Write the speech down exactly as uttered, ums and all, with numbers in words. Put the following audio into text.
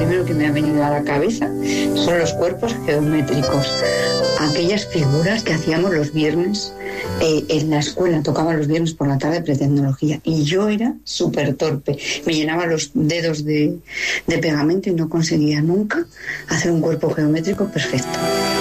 primero que me ha venido a la cabeza son los cuerpos geométricos. Aquellas figuras que hacíamos los viernes eh, en la escuela, tocaba los viernes por la tarde pretecnología, y yo era súper torpe, me llenaba los dedos de, de pegamento y no conseguía nunca hacer un cuerpo geométrico perfecto.